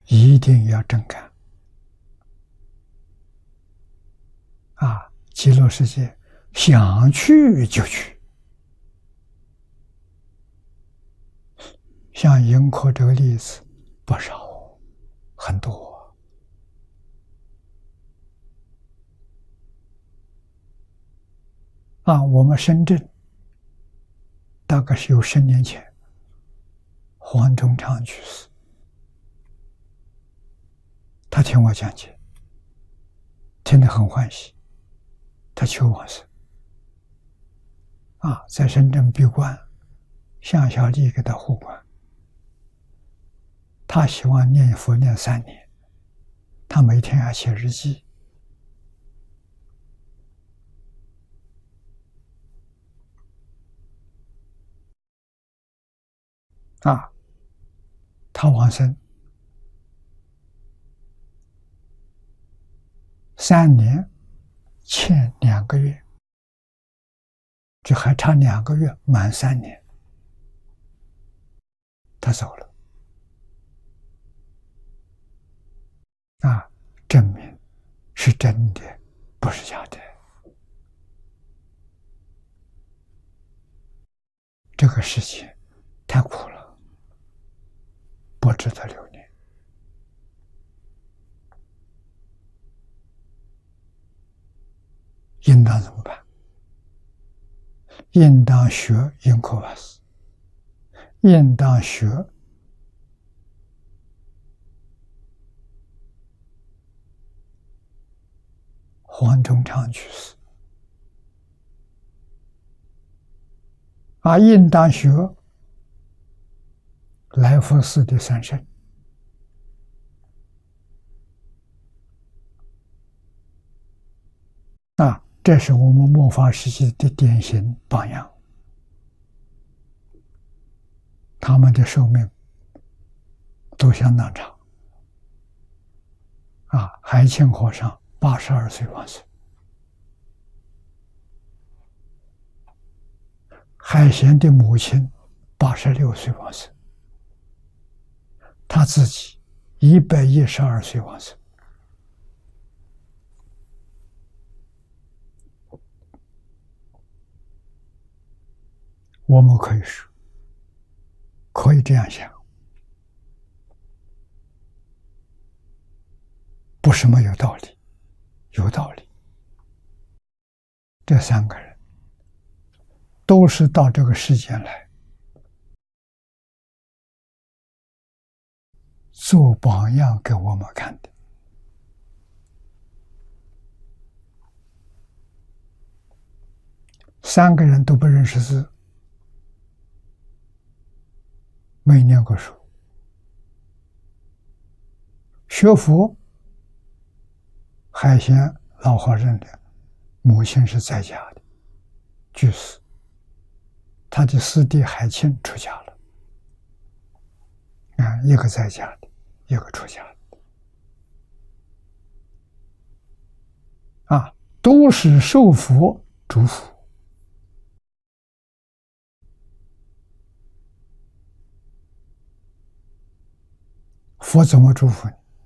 一定要真干啊！极乐世界想去就去，像盈科这个例子不少，很多啊。我们深圳大概是有10年前，黄忠昌去世，他听我讲解，听得很欢喜，他求往生啊，在深圳闭关，向小弟给他护关。他希望念佛念3年，他每天要写日记啊。他往生3年，欠2个月，就还差2个月满3年，他走了啊，证明是真的，不是假的。这个世界太苦了，不值得留恋。应当怎么办？应当学因果法师，应当学黄忠昌居士啊，应当学来佛寺的3圣啊，这是我们末法时期的典型榜样。他们的寿命都相当长啊！海清和尚82岁往生，海贤的母亲86岁往生，他自己112岁往生。我们可以说，可以这样想，不是没有道理，有道理。这3个人都是到这个世间来做榜样给我们看的。3个人都不认识字，没念过书，学佛。海贤老和尚的母亲是在家的居士，他的师弟海清出家了啊，一个在家的，一个出家的啊，都是受佛祝福。佛怎么祝福你？